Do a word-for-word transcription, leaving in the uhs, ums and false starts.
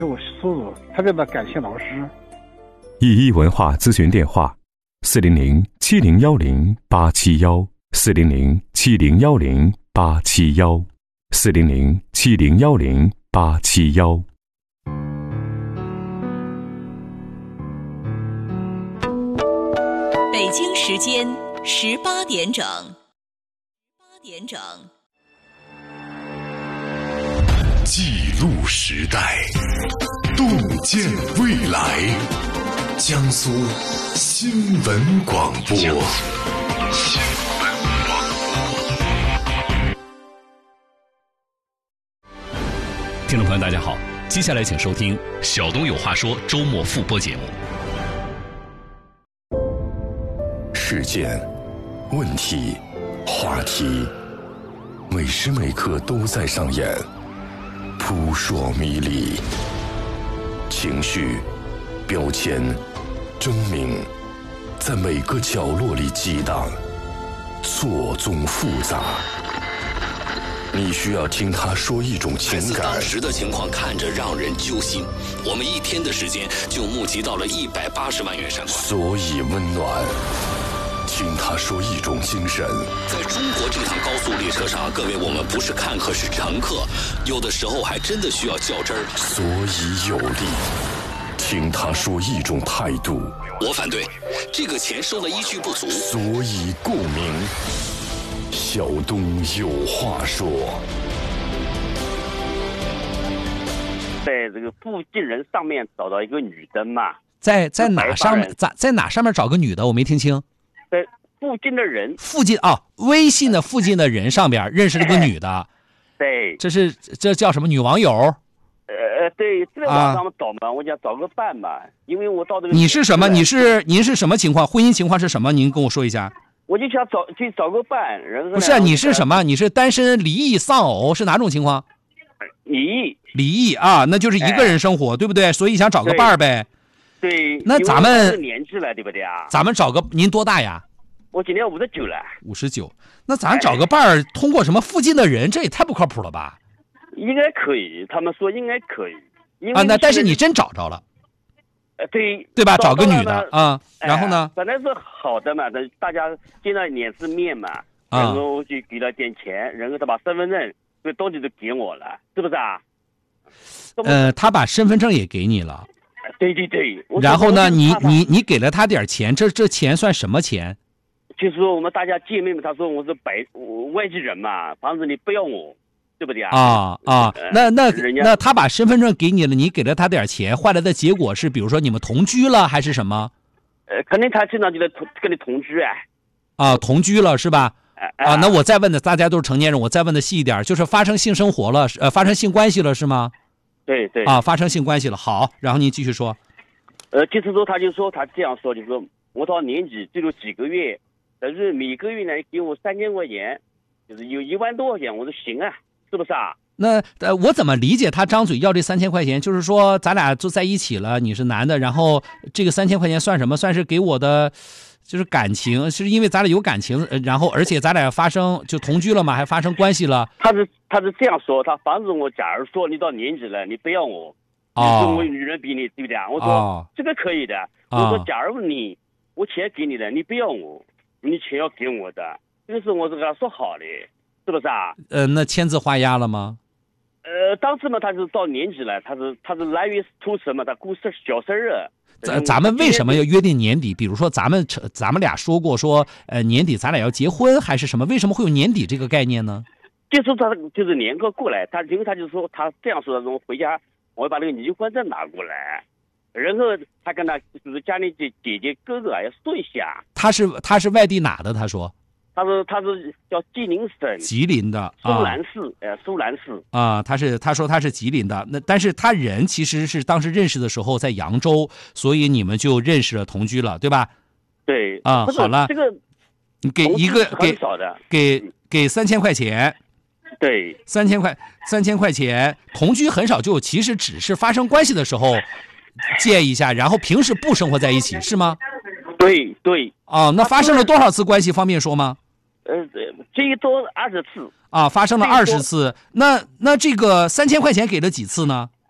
我叔叔特别的感谢老师。 一一文化咨询电话：四零零七零幺零八七幺，四零零七零幺零八七幺，四零零七零幺零八七幺。 北京时间十八点整。八点整。 记录时代，洞见未来。江苏新闻广播。新闻广播。 听众朋友，大家好，接下来请收听《小东有话说》周末复播节目。 事件、问题、话题，每时每刻都在上演，扑朔迷离。情绪、标签、争鸣，在每个角落里激荡，错综复杂。你需要听他说一种情感。 当时的情况看着让人揪心，我们一天的时间就募集到了一百八十万元善款。 所以温暖，听他说一种精神。 在中国这趟高速列车上，各位，我们不是看客，是乘客，有的时候还真的需要较真儿。 所以有力，听他说一种态度。 我反对，这个钱收的依据不足。 所以共鸣，小东有话说。 在这个附近人上面找到一个女的嘛， 在在哪上面？在在哪上面找个女的？我没听清。 在附近的人， 附近啊，微信的附近的人上边认识了个女的。 对， 这是这叫什么女网友？ 呃，对，在网上找嘛，啊、我想找个伴嘛，因为我到这个。 你是什么？你是您是什么情况？婚姻情况是什么？您跟我说一下。 我就想找去找个伴，人不是、啊、你是什么？你是单身、离异、丧偶，是哪种情况？ 离异。 离异啊，那就是一个人生活，哎、对不对？所以想找个伴儿呗。 对。 那咱们年纪了，对不对啊？ 咱们找个，您多大呀？ 我今年五十九了。 五十九，那咱找个伴儿，哎、通过什么附近的人，这也太不靠谱了吧？ 应该可以，他们说应该可以。 啊，那但是你真找着了。 呃，对， 对吧？找个女的啊、 哎， 然后呢？ 本来是好的嘛，大家见了脸是面嘛， 啊、 然后就给了点钱，然后他把身份证这东西都给我了，是不是啊？ 呃，他把身份证也给你了。 对对对。 然后呢，你你你给了他点钱，这这钱算什么钱？ 就是说我们大家见面嘛，他说我是白外地人嘛，房子你不要我。对不对啊？ 啊啊，那那那他把身份证给你了，你给了他点钱，换来的结果是，比如说你们同居了还是什么？ 呃，肯定他经常就在同跟你同居哎。 啊，同居了是吧？啊，那我再问的，大家都是成年人，我再问的细一点，就是发生性生活了，呃，发生性关系了是吗？ 对对。 啊，发生性关系了，好，然后您继续说。 呃，就是说他就说他这样说，就是说我到年底最多几个月，但是每个月呢给我三千块钱，就是有一万多块钱，我说行啊。是不是啊？ 那呃，我怎么理解他张嘴要这三千块钱？就是说咱俩就在一起了，你是男的，然后这个三千块钱算什么？算是给我的，就是感情，是因为咱俩有感情，然后而且咱俩发生就同居了嘛，还发生关系了。 他是他是这样说，他防止我，假如说你到年纪了，你不要我， 哦、 你说我女人比你对不对啊？我说、哦、这个可以的。我说假如你我钱给你了，你不要我，你钱要给我的，这个是我是跟他说好的。是不是啊？ 呃，那签字画押了吗？ 呃，当时嘛，他是到年纪了，他是他是腊月初十嘛，他过生小生日。 咱咱们为什么要约定年底？比如说咱们咱们俩说过说，呃，年底咱俩要结婚还是什么？为什么会有年底这个概念呢？ 就是他就是年过过来，他因为他就说他这样说的，我回家我要把那个离婚证拿过来，然后他跟他就是家里姐姐姐哥哥啊要说一下。 他是他是外地哪的？他说。 他是他是叫吉林省吉林的苏南市，呃、啊，苏南市啊，他是他说他是吉林的，那但是他人其实是当时认识的时候在扬州，所以你们就认识了同居了，对吧？ 对啊，好了， 这个你给一个给给给三千块钱， 对， 三千块三千块钱，同居很少，就其实只是发生关系的时候见一下，然后平时不生活在一起，是吗？ 对对啊，那发生了多少次关系？方便说吗？ 呃，最多二十次啊，发生了二十次。那那这个三千块钱给了几次呢？